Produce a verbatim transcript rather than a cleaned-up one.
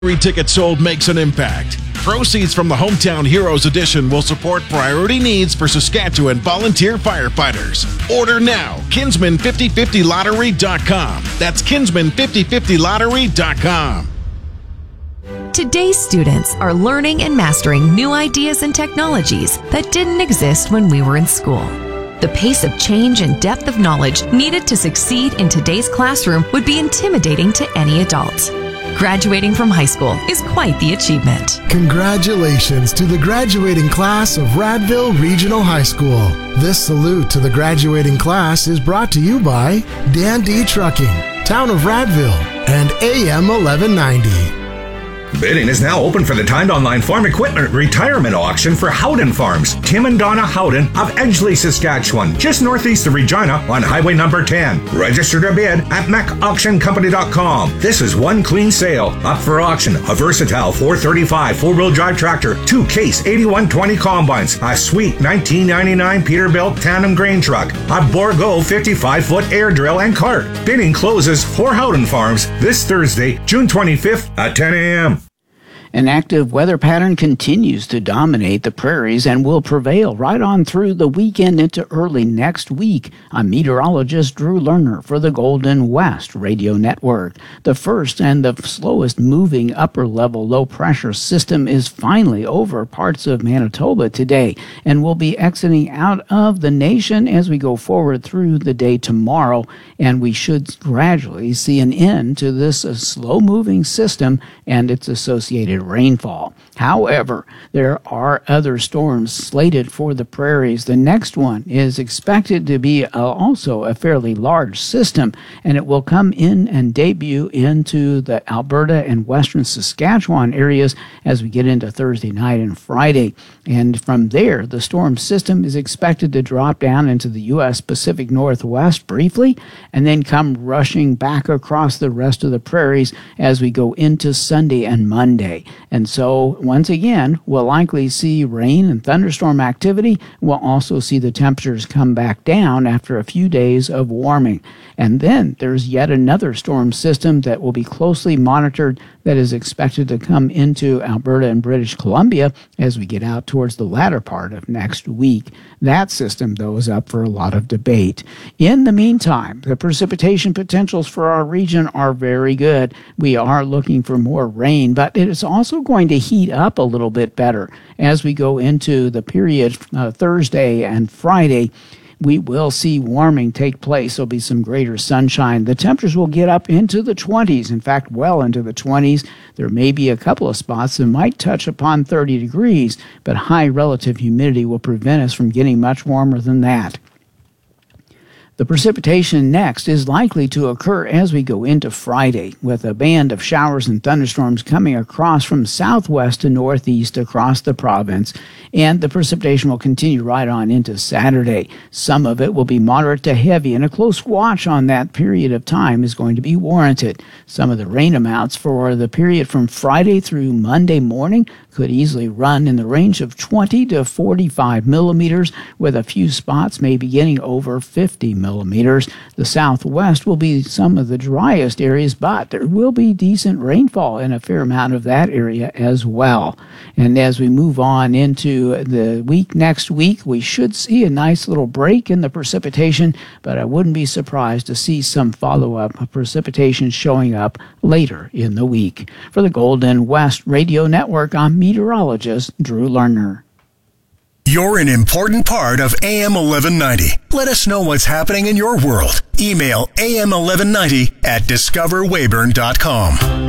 Every ticket sold makes an impact. Proceeds from the Hometown Heroes Edition will support priority needs for Saskatchewan volunteer firefighters. Order now. Kinsman fifty fifty lottery dot com. That's Kinsman fifty fifty lottery dot com. Today's students are learning and mastering new ideas and technologies that didn't exist when we were in school. The pace of change and depth of knowledge needed to succeed in today's classroom would be intimidating to any adult. Graduating from high school is quite the achievement. Congratulations to the graduating class of Radville Regional High School. This salute to the graduating class is brought to you by Dan D Trucking, Town of Radville, and A M eleven ninety. Bidding is now open for the timed online farm equipment retirement auction for Howden Farms. Tim and Donna Howden of Edgeley, Saskatchewan, just northeast of Regina on Highway number ten. Register to bid at mac auction company dot com. This is one clean sale. Up for auction, a versatile four thirty-five four-wheel drive tractor, two Case eighty-one twenty combines, a sweet nineteen ninety-nine Peterbilt tandem grain truck, a Borgo fifty-five foot air drill and cart. Bidding closes for Howden Farms this Thursday, June twenty-fifth at ten a.m. An active weather pattern continues to dominate the prairies and will prevail right on through the weekend into early next week. I'm meteorologist Drew Lerner for the Golden West Radio Network. The first and the slowest moving upper-level low-pressure system is finally over parts of Manitoba today and will be exiting out of the nation as we go forward through the day tomorrow, and we should gradually see an end to this uh, slow-moving system and its associated rainfall. However, there are other storms slated for the prairies. The next one is expected to be uh, also a fairly large system, and it will come in and debut into the Alberta and western Saskatchewan areas as we get into Thursday night and Friday. And from there, the storm system is expected to drop down into the U S Pacific Northwest briefly, and then come rushing back across the rest of the prairies as we go into Sunday and Monday. And so, once again, we'll likely see rain and thunderstorm activity. We'll also see the temperatures come back down after a few days of warming. And then there's yet another storm system that will be closely monitored that is expected to come into Alberta and British Columbia as we get out towards the latter part of next week. That system, though, is up for a lot of debate. In the meantime, the precipitation potentials for our region are very good. We are looking for more rain, but it is also going to heat up a little bit better as we go into the period uh, Thursday and Friday. We will see warming take place. There'll be some greater sunshine. The temperatures will get up into the twenties, in fact, well into the twenties. There may be a couple of spots that might touch upon thirty degrees, but high relative humidity will prevent us from getting much warmer than that. The precipitation next is likely to occur as we go into Friday, with a band of showers and thunderstorms coming across from southwest to northeast across the province, and the precipitation will continue right on into Saturday. Some of it will be moderate to heavy, and a close watch on that period of time is going to be warranted. Some of the rain amounts for the period from Friday through Monday morning could easily run in the range of twenty to forty-five millimeters, with a few spots maybe getting over fifty millimeters. The southwest will be some of the driest areas, but there will be decent rainfall in a fair amount of that area as well. And as we move on into the week next week, we should see a nice little break in the precipitation, but I wouldn't be surprised to see some follow-up precipitation showing up later in the week. For the Golden West Radio Network, I'm meteorologist Drew Lerner. You're an important part of A M eleven ninety. Let us know what's happening in your world. Email A M eleven ninety at discover weyburn dot com.